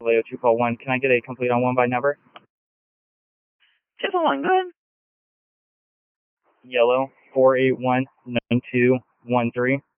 Leo 2 call 1. Can I get a complete on 1 by number? 241, go ahead. Yellow 4819213.